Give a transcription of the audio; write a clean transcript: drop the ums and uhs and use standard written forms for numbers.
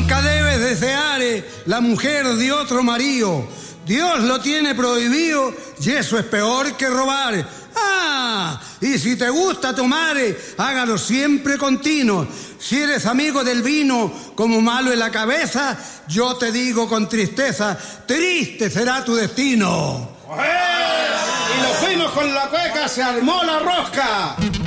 Nunca debes desear la mujer de otro marido. Dios lo tiene prohibido y eso es peor que robar. Ah, y si te gusta tomar, hágalo siempre continuo. Si eres amigo del vino como malo en la cabeza, yo te digo con tristeza, triste será tu destino. Y nos fuimos con la cueca, se armó la rosca.